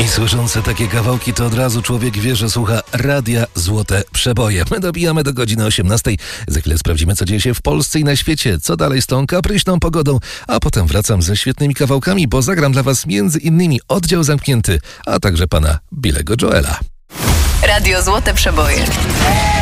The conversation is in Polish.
I słysząc takie kawałki, to od razu człowiek wie, że słucha Radia Złote Przeboje. My dobijamy do godziny 18. Za chwilę sprawdzimy, co dzieje się w Polsce i na świecie. Co dalej z tą kapryśną pogodą? A potem wracam ze świetnymi kawałkami, bo zagram dla was między innymi Oddział Zamknięty, a także pana Billego Joela. Radio Złote Przeboje.